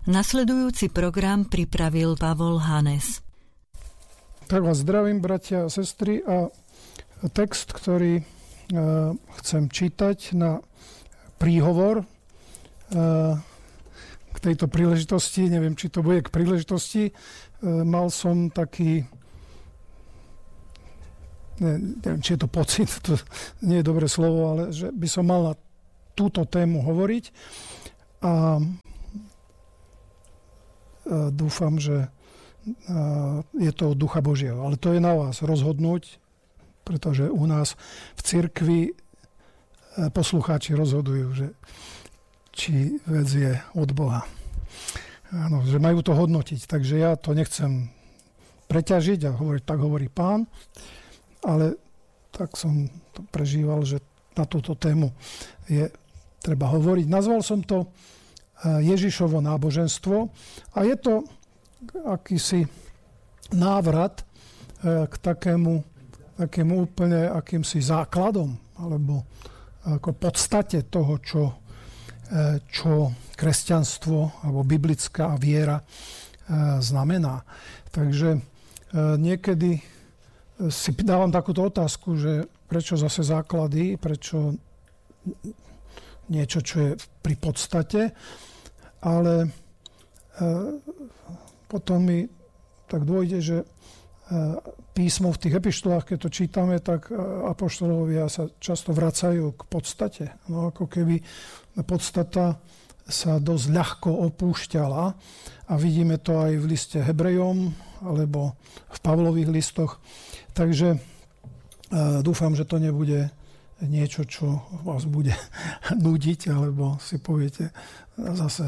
Nasledujúci program pripravil Pavol Hanes. Tak vás zdravím, bratia a sestry, a text, ktorý chcem čítať na príhovor k tejto príležitosti, neviem, či to bude k príležitosti, mal som taký, neviem, či je to pocit, to nie je dobré slovo, ale že by som mal na túto tému hovoriť a dúfam, že je to od Ducha Božieho. Ale to je na vás rozhodnúť, pretože u nás v cirkvi poslucháči rozhodujú, že či vec je od Boha. Áno, že majú to hodnotiť. Takže ja to nechcem preťažiť a hovoriť, tak hovorí Pán, ale tak som to prežíval, že na túto tému je treba hovoriť. Nazval som to Ježišovo náboženstvo a je to akýsi návrat k takému úplne akýmsi základom alebo ako podstate toho, čo kresťanstvo alebo biblická viera znamená. Takže niekedy si dávam takúto otázku, že prečo zase základy, prečo niečo, čo je pri podstate, ale potom mi tak dôjde, že písmo v tých epištolách, keď to čítame, tak apoštolovia sa často vracajú k podstate. No ako keby podstata sa dosť ľahko opúšťala a vidíme to aj v liste Hebrejom alebo v Pavlových listoch. Takže dúfam, že to nebude niečo, čo vás bude nudiť, alebo si poviete zase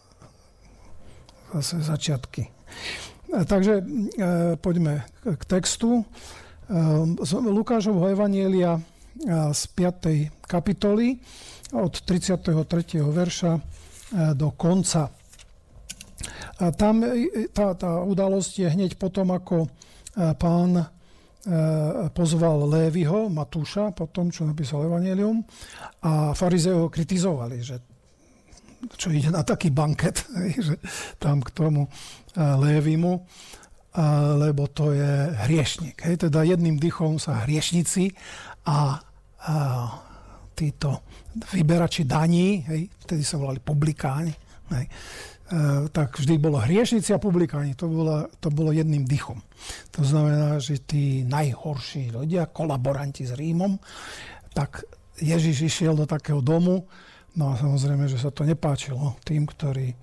začiatky. Takže poďme k textu z Lukášovho evanjelia z 5. kapitoly od 33. verša do konca. A tam tá udalosť je hneď potom, ako Pán pozval Léviho, Matúša, po tom, čo napísal evanjelium, a farizei ho kritizovali, že čo ide na taký banket, že tam k tomu Lévimu, lebo to je hriešnik. Teda jedným dychom sa hriešnici a títo vyberači daní, vtedy sa volali publikáni, tak vždy bolo hriešnici a publikáni. To bolo jedným dychom. To znamená, že tí najhorší ľudia, kolaboranti s Rímom, tak Ježiš išiel do takého domu. No a samozrejme, že sa to nepáčilo tým, ktorí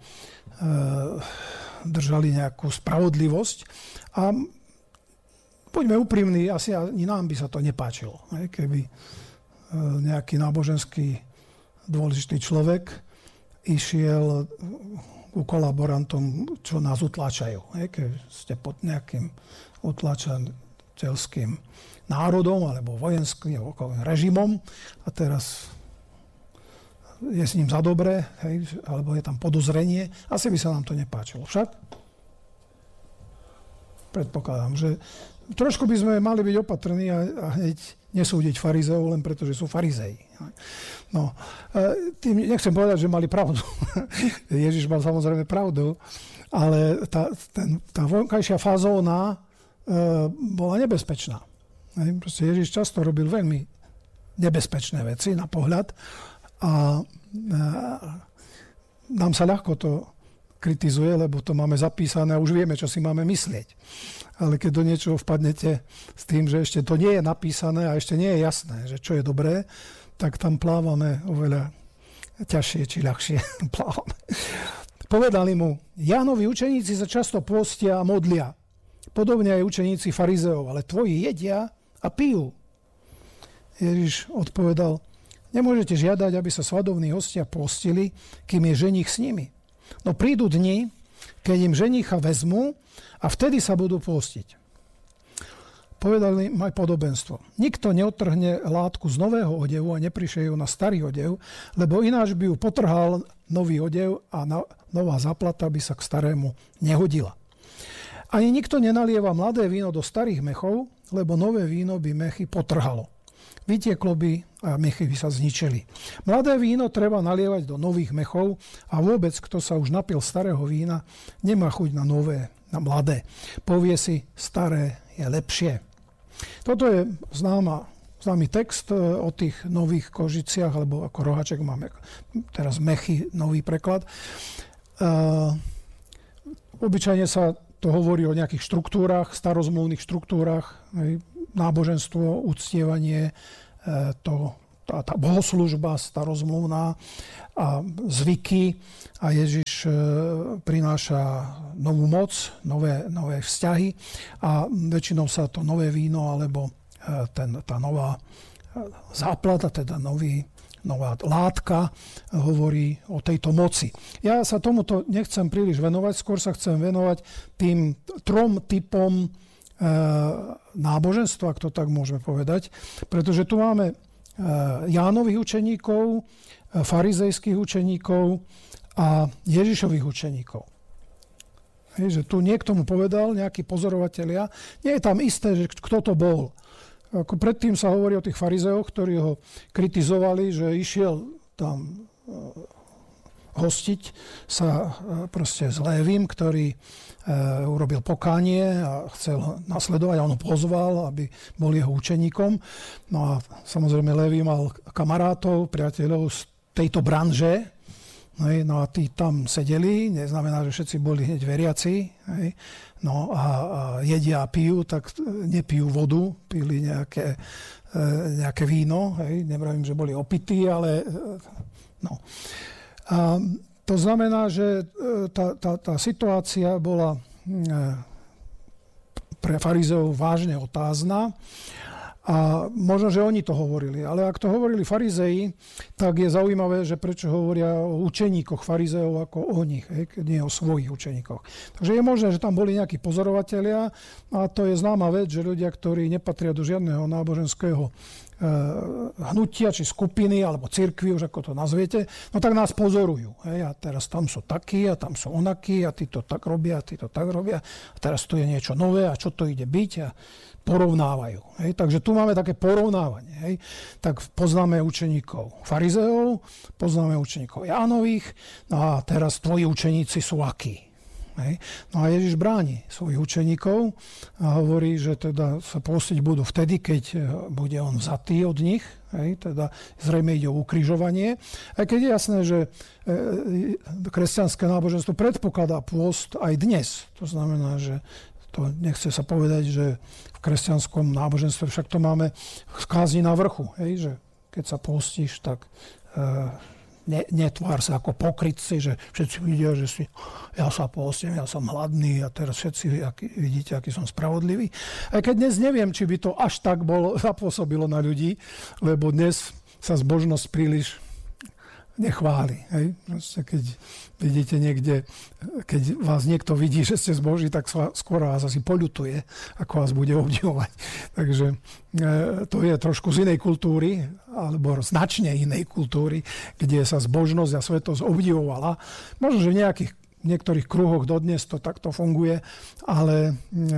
držali nejakú spravodlivosť. A buďme úprimní, asi ani nám by sa to nepáčilo. Keby nejaký náboženský dôležitý človek išiel ku kolaborantom, čo nás utláčajú. Keď ste pod nejakým utláčateľským národom alebo vojenským režimom a teraz je s ním za dobré, alebo je tam podozrenie, asi by sa nám to nepáčilo. Však predpokladám, že trošku by sme mali byť opatrní a hneď nesúdiť farizeov len preto, že sú farizei. No, tým nechcem povedať, že mali pravdu. Ježiš mal samozrejme pravdu, ale tá vonkajšia fazóna bola nebezpečná. Proste Ježiš často robil veľmi nebezpečné veci na pohľad a nám sa ľahko to kritizuje, lebo to máme zapísané a už vieme, čo si máme myslieť. Ale keď do niečoho vpadnete s tým, že ešte to nie je napísané a ešte nie je jasné, že čo je dobré, tak tam plávame oveľa ťažšie či ľahšie plávame. Povedali mu, Jánovi učeníci sa často postia a modlia. Podobne aj učeníci farizeov, ale tvoji jedia a pijú. Ježiš odpovedal, nemôžete žiadať, aby sa svadobní hostia postili, kým je ženích s nimi. No prídu dni, keď im ženicha vezmú a vtedy sa budú postiť. Povedali aj podobenstvo. Nikto neodtrhne látku z nového odevu a neprišie ju na starý odev, lebo ináč by ju potrhal nový odev a nová záplata by sa k starému nehodila. Ani nikto nenalieva mladé víno do starých mechov, lebo nové víno by mechy potrhalo. vytieklo by a mechy by sa zničili. Mladé víno treba nalievať do nových mechov a vôbec, kto sa už napil starého vína, nemá chuť na nové, na mladé. Povie si, staré je lepšie. Toto je známy text o tých nových kožiciach, alebo ako rohaček máme teraz mechy, nový preklad. Obyčajne sa to hovorí o nejakých štruktúrach, starozmluvných štruktúrach, náboženstvo, uctievanie, tá bohoslužba starozmluvná a zvyky a Ježiš prináša novú moc, nové vzťahy a väčšinou sa to nové víno alebo tá nová záplata, teda nová látka hovorí o tejto moci. Ja sa tomuto nechcem príliš venovať, skôr sa chcem venovať tým 3 typom náboženstva, ak to tak môžeme povedať, pretože tu máme Jánových učeníkov, farizejských učeníkov a Ježišových učeníkov. Že tu niekto mu povedal, nejakí pozorovatelia, nie je tam isté, že kto to bol. Ako predtým sa hovorí o tých farizeoch, ktorí ho kritizovali, že išiel tam hostiť sa proste s Lévim, ktorý urobil pokánie a chcel nasledovať a on ho pozval, aby bol jeho učeníkom. No a samozrejme Lévi mal kamarátov, priateľov z tejto branže, no a tí tam sedeli, neznamená, že všetci boli hneď veriaci, no a jedia a pijú, tak nepijú vodu, pili nejaké víno, nevravím, že boli opití, ale no. A to znamená, že tá situácia bola pre farizeov vážne otázna a možno, že oni to hovorili. Ale ak to hovorili farizei, tak je zaujímavé, že prečo hovoria o učeníkoch farizeov ako o nich, nie o svojich učeníkoch. Takže je možné, že tam boli nejakí pozorovatelia a to je známa vec, že ľudia, ktorí nepatria do žiadneho náboženského hnutia, či skupiny, alebo cirkvi, už ako to nazviete, no tak nás pozorujú. A teraz tam sú takí, a tam sú onakí, a tí to tak robia, a tí to tak robia. A teraz tu je niečo nové, a čo to ide byť, a porovnávajú. Takže tu máme také porovnávanie. Tak poznáme učeníkov farizeov, poznáme učeníkov Jánových, no a teraz tvoji učeníci sú akí. No a Ježiš bráni svojich učeníkov a hovorí, že teda sa postiť budú vtedy, keď bude on vzatý od nich, teda zrejme ide o ukrižovanie. Aj keď je jasné, že kresťanské náboženstvo predpokladá pôst aj dnes. To znamená, že to nechce sa povedať, že v kresťanskom náboženstve však to máme v kázni na vrchu, že keď sa postíš, tak netvár sa ako pokrytci, že všetci vidia, že ja sa postím, ja som hladný a teraz všetci vidíte, aký som spravodlivý. Aj keď dnes neviem, či by to až tak zapôsobilo na ľudí, lebo dnes sa zbožnosť príliš nechváli. Proste keď vidíte niekde, keď vás niekto vidí, že ste zboží, tak skôr vás asi poľutuje, ako vás bude obdivovať. Takže to je trošku z inej kultúry, alebo značne inej kultúry, kde sa zbožnosť a svetosť obdivovala. Možno, že v niektorých kruhoch dodnes to takto funguje, ale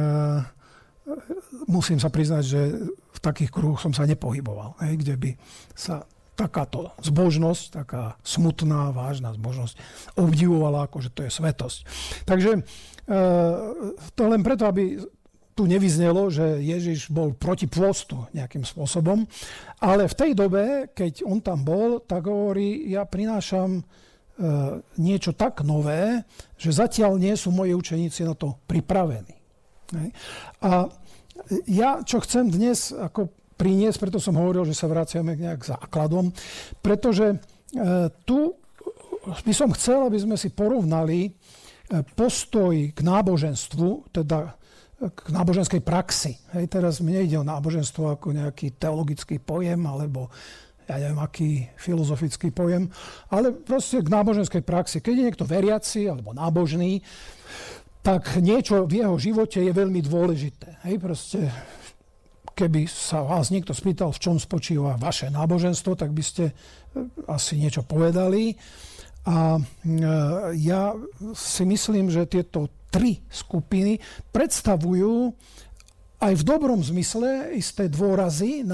musím sa priznať, že v takých kruhoch som sa nepohyboval, kde by sa takáto zbožnosť, taká smutná, vážna zbožnosť obdivovala, ako že to je svetosť. Takže to len preto, aby tu nevyznelo, že Ježiš bol proti pôstu nejakým spôsobom, ale v tej dobe, keď on tam bol, tak hovorí, ja prinášam niečo tak nové, že zatiaľ nie sú moji učeníci na to pripravení. A ja, čo chcem dnes ako priniesť, preto som hovoril, že sa vraciame k nejak základom, pretože tu by som chcel, aby sme si porovnali postoj k náboženstvu, teda k náboženskej praxi. Teraz mne ide o náboženstvo ako nejaký teologický pojem, alebo ja neviem, aký filozofický pojem, ale proste k náboženskej praxi. Keď je niekto veriaci alebo nábožný, tak niečo v jeho živote je veľmi dôležité. Proste keby sa vás niekto spýtal, v čom spočíva vaše náboženstvo, tak by ste asi niečo povedali. A ja si myslím, že tieto 3 skupiny predstavujú aj v dobrom zmysle isté dôrazy na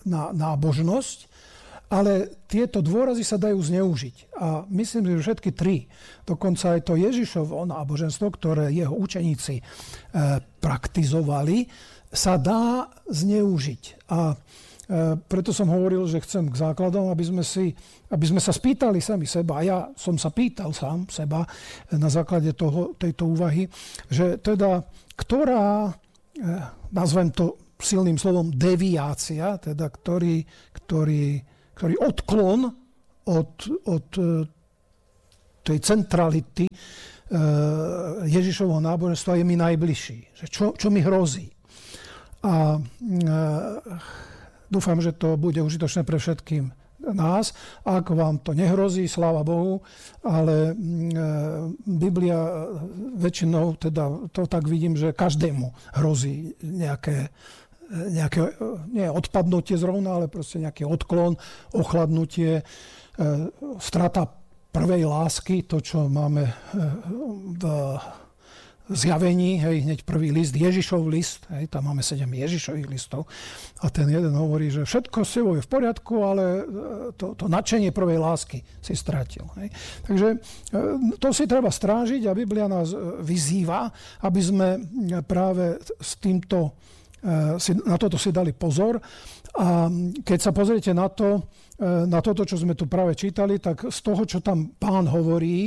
na nábožnosť, ale tieto dôrazy sa dajú zneužiť. A myslím, že všetky tri, dokonca aj to Ježišovo náboženstvo, ktoré jeho učeníci praktizovali, sa dá zneužiť. A preto som hovoril, že chcem k základom, aby sme sa spýtali sami seba. A ja som sa pýtal sám seba na základe tejto úvahy, že teda, ktorá, nazvem to silným slovom, deviácia, teda ktorý odklon od tej centrality Ježišovho náboženstva je mi najbližší. Čo mi hrozí. A dúfam, že to bude užitočné pre všetkým nás. Ak vám to nehrozí, sláva Bohu, ale Biblia väčšinou, teda to tak vidím, že každému hrozí nejaké nie odpadnutie zrovna, ale proste nejaký odklon, ochladnutie, strata prvej lásky, to, čo máme v zjavení, hneď prvý list, Ježišov list, tam máme 7 Ježišových listov a ten jeden hovorí, že všetko s tebou je v poriadku, ale to nadšenie prvej lásky si stratil. Takže to si treba strážiť a Biblia nás vyzýva, aby sme práve s týmto na toto si dali pozor. A keď sa pozriete na toto, čo sme tu práve čítali, tak z toho, čo tam Pán hovorí,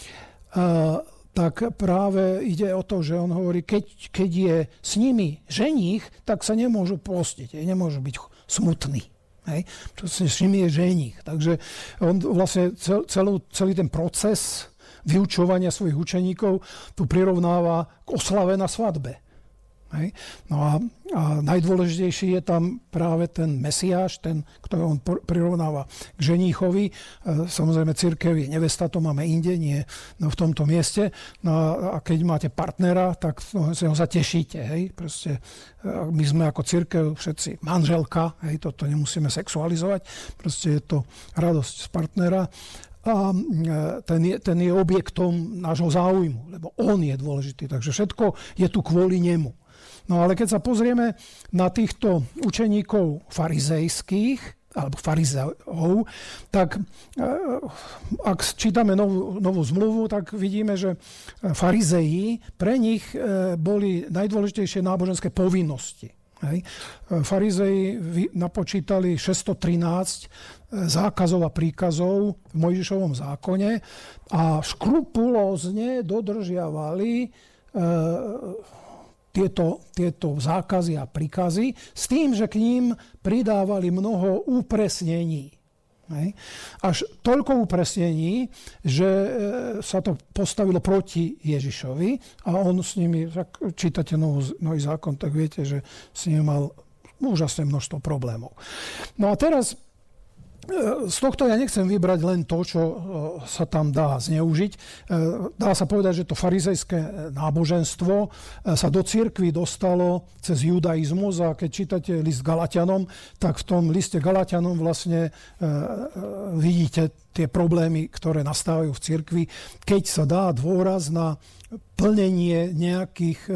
tak práve ide o to, že on hovorí, keď je s nimi ženích, tak sa nemôžu postiť, nemôžu byť smutní. S nimi je ženích. Takže on vlastne celý ten proces vyučovania svojich učeníkov tu prirovnáva k oslave na svadbe. No a najdôležitejší je tam práve ten Mesiáš, ktorý on prirovnáva k ženíchovi. Samozrejme, cirkev je nevesta, to máme inde, nie v tomto mieste. No a keď máte partnera, tak ho sa tešíte. Proste, my sme ako cirkev všetci manželka, toto nemusíme sexualizovať. Proste je to radosť z partnera. A ten je objektom nášho záujmu, lebo on je dôležitý. Takže všetko je tu kvôli nemu. No ale keď sa pozrieme na týchto učeníkov farizejských, alebo farizeov, tak ak čítame novú zmluvu, tak vidíme, že farizeji, pre nich boli najdôležitejšie náboženské povinnosti. Farizeji napočítali 613 zákazov a príkazov v Mojžišovom zákone a škrupulózne dodržiavali tieto zákazy a príkazy s tým, že k ním pridávali mnoho upresnení. Až toľko upresnení, že sa to postavilo proti Ježišovi a on s nimi, ak čítate nový zákon, tak viete, že s nimi mal úžasné množstvo problémov. No a teraz z tohto ja nechcem vybrať len to, čo sa tam dá zneužiť. Dá sa povedať, že to farizejské náboženstvo sa do cirkvi dostalo cez judaizmus a keď čítate list Galatianom, tak v tom liste Galatianom vlastne vidíte tie problémy, ktoré nastávajú v cirkvi, keď sa dá dôraz na plnenie nejakých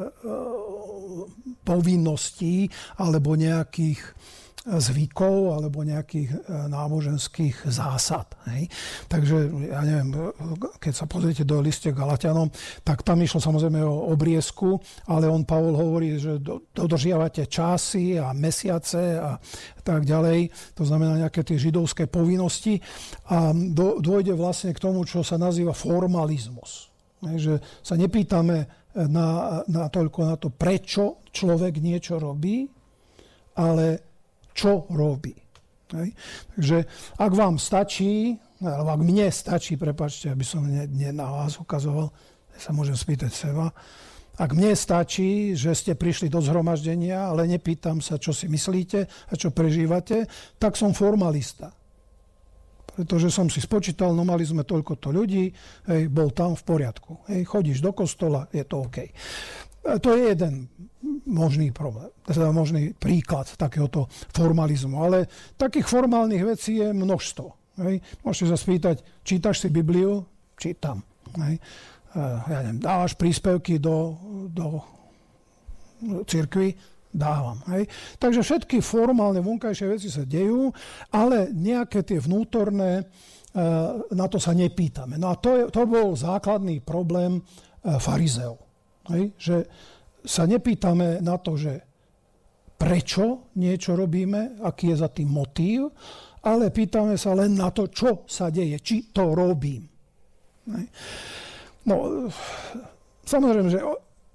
povinností alebo nejakých zvykov alebo nejakých náboženských zásad. Takže, ja neviem, keď sa pozriete do liste Galatianom, tak tam išlo samozrejme o obriezku, ale Pavol hovorí, že dodržiavate časy a mesiace a tak ďalej. To znamená nejaké tie židovské povinnosti a dôjde vlastne k tomu, čo sa nazýva formalizmus. Že sa nepýtame toľko na to, prečo človek niečo robí, ale čo robí. Takže ak vám stačí, alebo ak mne stačí, prepáčte, aby som na vás ukazoval, sa môžem spýtať seba, ak mne stačí, že ste prišli do zhromaždenia, ale nepýtam sa, čo si myslíte a čo prežívate, tak som formalista. Pretože som si spočítal, no mali sme toľkoto ľudí, bol tam v poriadku. Chodíš do kostola, je to OK. To je jeden možný problém, teda možný príklad takéhoto formalizmu. Ale takých formálnych vecí je množstvo. Môžete sa spýtať, čítaš si Bibliu? Čítam. Ja neviem, dávaš príspevky do cirkvi? dávam. Hej. Takže všetky formálne vonkajšie veci sa dejú, ale nejaké tie vnútorné, na to sa nepýtame. No a to bol základný problém farizeov. Hej. Že sa nepýtame na to, že prečo niečo robíme, aký je za tým motív, ale pýtame sa len na to, čo sa deje, či to robím. Hej. No, samozrejme, že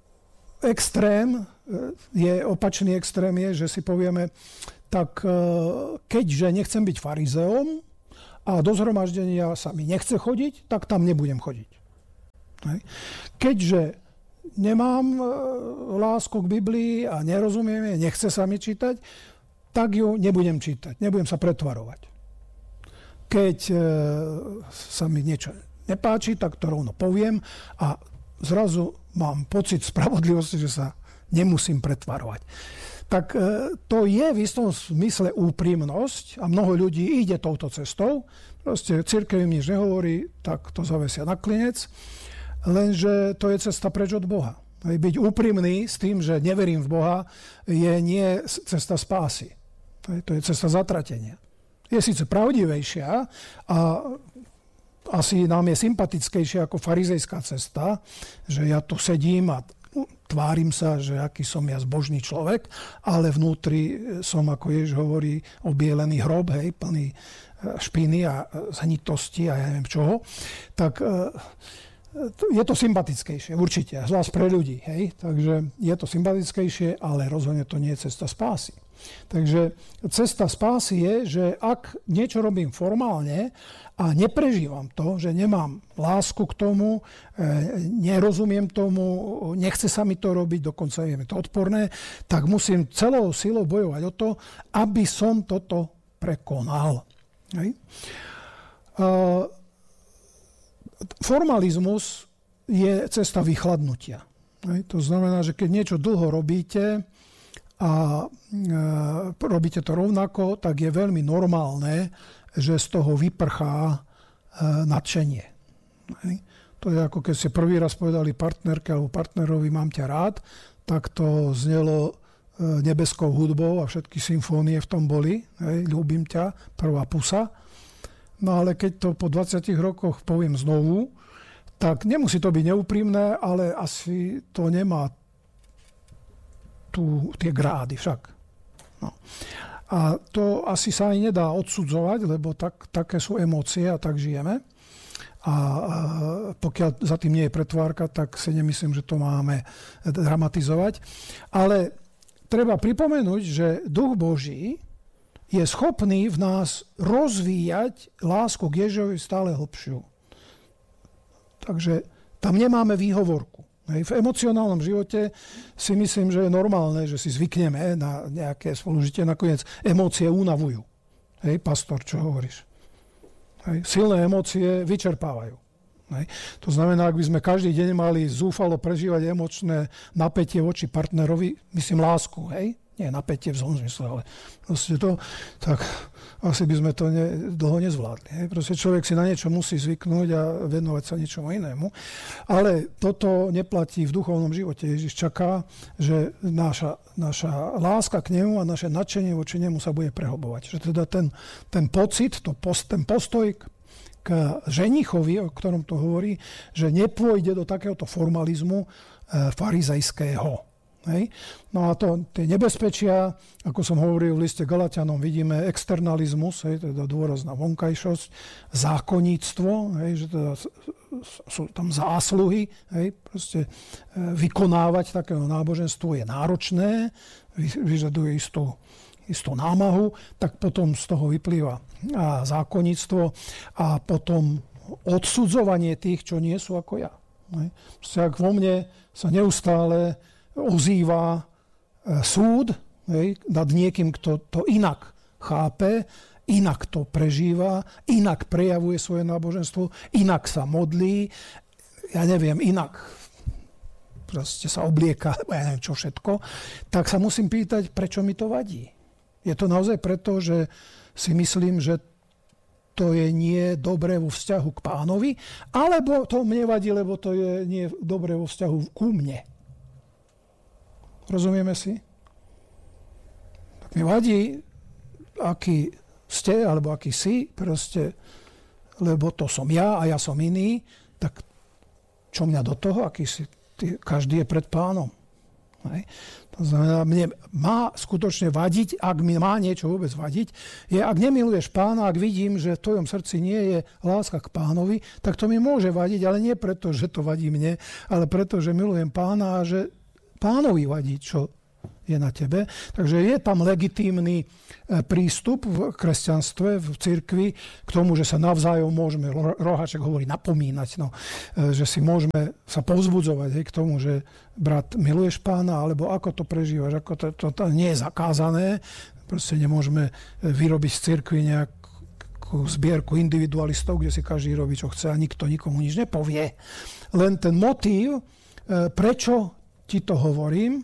opačný extrém je, že si povieme, tak keďže nechcem byť farizeom a do zhromaždenia sa mi nechce chodiť, tak tam nebudem chodiť. Hej. Keďže nemám lásku k Biblii a nerozumiem jej, nechce sa mi čítať, tak ju nebudem čítať, nebudem sa pretvarovať. Keď sa mi niečo nepáči, tak to rovno poviem a zrazu mám pocit spravodlivosti, že sa nemusím pretvarovať. Tak to je v istom smysle úprimnosť a mnoho ľudí ide touto cestou. Proste cirkev im nič nehovorí, tak to zavesia na klinec. Lenže to je cesta preč od Boha. Byť úprimný s tým, že neverím v Boha, je nie cesta spásy. To je cesta zatratenia. Je síce pravdivejšia a asi nám je sympatickejšia ako farizejská cesta, že ja tu sedím a tvárim sa, že aký som ja zbožný človek, ale vnútri som, ako Ježiš hovorí, obielený hrob, hej, plný špiny a zhnitosti a ja neviem čoho. Tak je to sympatickejšie, určite, zvlášť pre ľudí. Hej? Takže je to sympatickejšie, ale rozhodne to nie je cesta spásy. Takže cesta spásy je, že ak niečo robím formálne a neprežívam to, že nemám lásku k tomu, nerozumiem tomu, nechce sa mi to robiť, dokonca je mi to odporné, tak musím celou silou bojovať o to, aby som toto prekonal. Hej? Formalizmus je cesta vychladnutia. To znamená, že keď niečo dlho robíte a robíte to rovnako, tak je veľmi normálne, že z toho vyprchá nadšenie. To je ako keď ste prvý raz povedali partnerke alebo partnerovi mám ťa rád, tak to znelo nebeskou hudbou a všetky symfónie v tom boli. Ľúbim ťa, prvá pusa. No ale keď to po 20 rokoch poviem znovu, tak nemusí to byť neúprimné, ale asi to nemá tie grády však. No. A to asi sa aj nedá odsudzovať, lebo také sú emócie a tak žijeme. A pokiaľ za tým nie je pretvárka, tak si nemyslím, že to máme dramatizovať. Ale treba pripomenúť, že Duch Boží je schopný v nás rozvíjať lásku k Ježišovi stále hlbšiu. Takže tam nemáme výhovorku. V emocionálnom živote si myslím, že je normálne, že si zvykneme na nejaké spolužitie. Nakoniec emócie únavujú. Pastor, čo hovoríš? Silné emócie vyčerpávajú. To znamená, ak by sme každý deň mali zúfalo prežívať emočné napätie voči partnerovi, myslím lásku, hej? Nie napätie v zlom zmysle, ale proste to, tak asi by sme to dlho nezvládli. Proste človek si na niečo musí zvyknúť a venovať sa niečomu inému. Ale toto neplatí v duchovnom živote. Ježiš čaká, že naša láska k nemu a naše nadšenie voči nemu sa bude prehlbovať. Že teda ten pocit, ten postoj k ženichovi, o ktorom to hovorí, že nepôjde do takéhoto formalizmu farizejského. Hej. No a tie nebezpečia, ako som hovoril v liste Galatianom, vidíme externalizmus, teda dôraz na vonkajšosť, zákonníctvo, že teda sú tam zásluhy, proste vykonávať takého náboženstvo je náročné, vyžaduje istú námahu, tak potom z toho vyplýva zákonníctvo a potom odsudzovanie tých, čo nie sú ako ja. Proste ak vo mne sa neustále ozýva súd nad niekým, kto to inak chápe, inak to prežíva, inak prejavuje svoje náboženstvo, inak sa modlí, ja neviem, inak proste sa oblieka, ja neviem čo všetko, tak sa musím pýtať, prečo mi to vadí. Je to naozaj preto, že si myslím, že to je nie dobré vo vzťahu k Pánovi, alebo to mne vadí, lebo to je nie dobré vo vzťahu ku mne. Rozumieme si? Mi vadí, aký ste, alebo aký si, proste, lebo to som ja a ja som iný, tak čo mňa do toho, aký si, každý je pred Pánom. Hej. To znamená, mne má skutočne vadiť, ak mi má niečo vôbec vadiť, je, ak nemiluješ Pána, ak vidím, že v tvojom srdci nie je láska k Pánovi, tak to mi môže vadiť, ale nie preto, že to vadí mne, ale preto, že milujem Pána a že Pánovi vadí, čo je na tebe. Takže je tam legitímny prístup v kresťanstve, v cirkvi k tomu, že sa navzájom môžeme, Roháček hovorí, napomínať, no, že si môžeme sa povzbudzovať k tomu, že brat, miluješ Pána, alebo ako to prežívaš, ako to nie je zakázané. Proste nemôžeme vyrobiť z cirkvi nejakú zbierku individualistov, kde si každý robí, čo chce a nikto nikomu nič nepovie. Len ten motív, prečo ti to hovorím,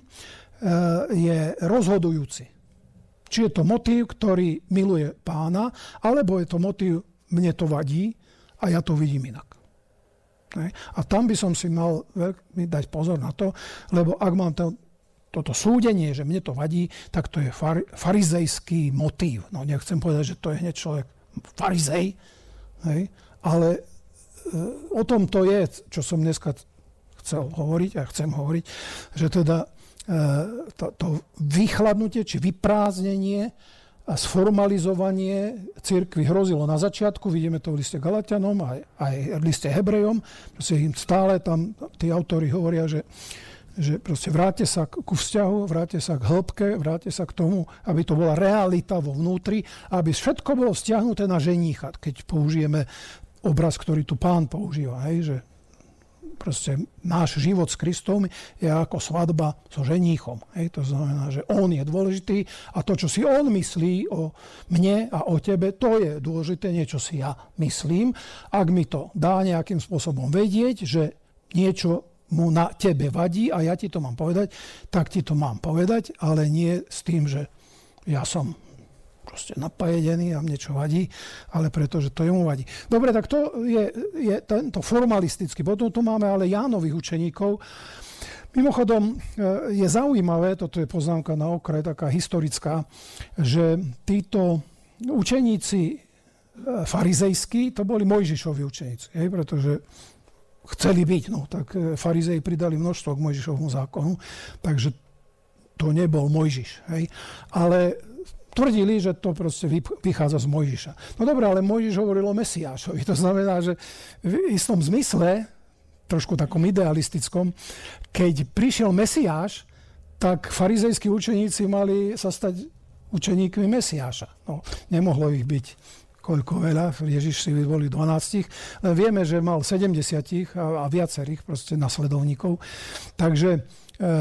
je rozhodujúci. Či je to motív, ktorý miluje Pána, alebo je to motív, mne to vadí a ja to vidím inak. A tam by som si mal dať pozor na to, lebo ak mám toto súdenie, že mne to vadí, tak to je farizejský motív. No nechcem povedať, že to je hneď človek farizej, ale o tom to je, čo som dneska chcel hovoriť a chcem hovoriť, že teda to vychladnutie či vyprázdnenie a sformalizovanie cirkvi hrozilo na začiatku, vidíme to v liste Galatianom aj v liste Hebrejom, proste im stále tam tí autori hovoria, že proste vráte sa ku vzťahu, vráte sa k hĺbke, vráte sa k tomu, aby to bola realita vo vnútri, aby všetko bolo vzťahnuté na ženícha, keď použijeme obraz, ktorý tu Pán používa, že proste náš život s Kristom je ako svadba so ženíchom. To znamená, že on je dôležitý a to, čo si on myslí o mne a o tebe, to je dôležité, niečo si ja myslím. Ak mi to dá nejakým spôsobom vedieť, že niečo mu na tebe vadí a ja ti to mám povedať, tak ti to mám povedať, ale nie s tým, že ja som proste napajedený a mne čo vadí, ale pretože to jemu vadí. Dobre, tak to je tento formalistický. Potom tu máme ale Jánových učeníkov. Mimochodom, je zaujímavé, toto je poznámka na okraj, taká historická, že títo učeníci farizejskí, to boli Mojžišovi učeníci, pretože chceli byť, no tak farizeji pridali množstvo k Mojžišovmu zákonu, takže to nebol Mojžiš. Ale tvrdili, že to proste vychádza z Mojžiša. No dobré, ale Mojžiš hovoril o Mesiášovi. To znamená, že v istom zmysle, trošku takom idealistickom, keď prišiel Mesiáš, tak farizejskí učeníci mali sa stať učeníkmi Mesiáša. No, nemohlo ich byť koľko veľa, Ježiš si vyvolil 12, len vieme, že mal 70 a viacerých proste nasledovníkov. Takže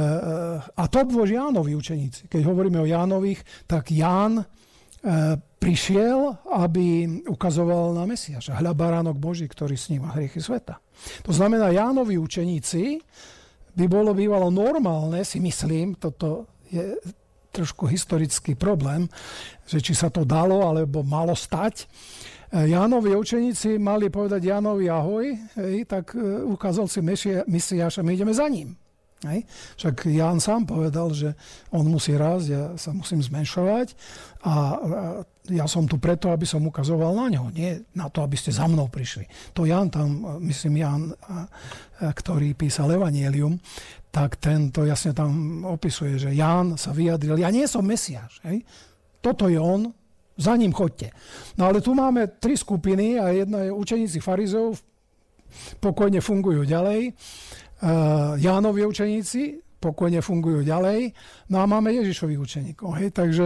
a to boli Jánovi učeníci. Keď hovoríme o Jánových, tak Ján prišiel, aby ukazoval na Mesiáša. Hľa baránok Boží, ktorý sníma hriechy sveta. To znamená, Jánovi učeníci by bolo bývalo normálne, si myslím, toto je trošku historický problém, že či sa to dalo, alebo malo stať. Jánovi učeníci mali povedať Jánovi ahoj, tak ukázal si Mesiáša, my ideme za ním. Však Ján sám povedal, že on musí rásť, ja sa musím zmenšovať a ja som tu preto, aby som ukazoval na ňo, nie na to, aby ste za mnou prišli. To Ján tam, myslím Ján, ktorý písal Evangelium, tak tento jasne tam opisuje, že Ján sa vyjadril, ja nie som Mesiáš, toto je on, za ním choďte. No ale tu máme 3 skupiny a jedna je učeníci farizeov, pokojne fungujú ďalej, Jánovi učeníci pokojne fungujú ďalej. No a máme Ježišových učeníkov. Takže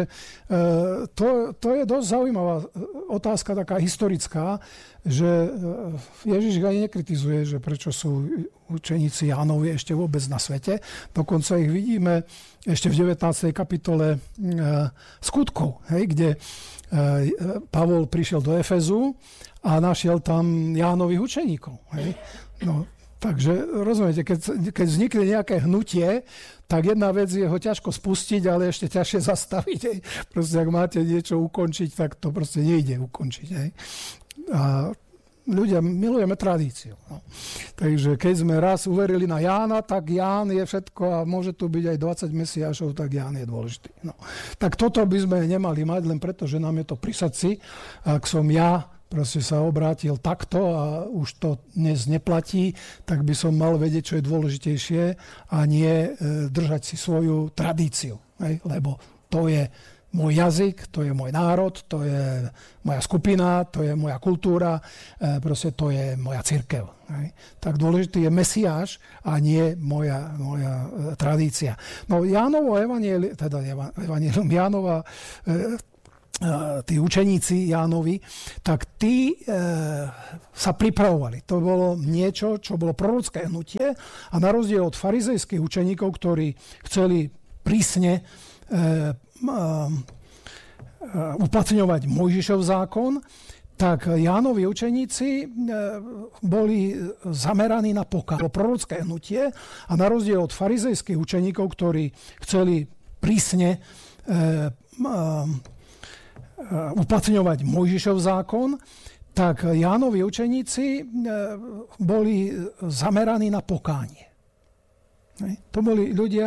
to je dosť zaujímavá otázka, taká historická, že Ježiš ani nekritizuje, že prečo sú učeníci Jánovi ešte vôbec na svete. Dokonca ich vidíme ešte v 19. kapitole Skutkov, kde Pavol prišiel do Efezu a našiel tam Jánových učeníkov. No, takže rozumiete, keď vznikne nejaké hnutie, tak jedna vec je ho ťažko spustiť, ale ešte ťažšie zastaviť. Proste ak máte niečo ukončiť, tak to proste nejde ukončiť. A ľudia milujeme tradíciu. No. Takže keď sme raz uverili na Jána, tak Ján je všetko a môže tu byť aj 20 mesiášov, tak Ján je dôležitý. No. Tak toto by sme nemali mať, len preto, že nám je to pri srdci. Ak som ja proste sa obrátil takto a už to dnes neplatí, tak by som mal vedieť, čo je dôležitejšie a nie držať si svoju tradíciu. Hej? Lebo to je môj jazyk, to je môj národ, to je moja skupina, to je moja kultúra, proste to je moja cirkev. Hej? Tak dôležitý je Mesiáš a nie moja tradícia. No Jánovo evanjelium Jánova, tí učeníci Jánovi, tak tí sa pripravovali. To bolo niečo, čo bolo prorocké hnutie a na rozdiel od farizejských učeníkov, ktorí chceli prísne uplatňovať Mojžišov zákon, tak Jánovi učeníci boli zameraní na pokánie. Prorocké hnutie a na rozdiel od farizejských učeníkov, ktorí chceli prísne uplatňovať Mojžišov zákon, tak Jánovi učeníci boli zameraní na pokánie. To boli ľudia,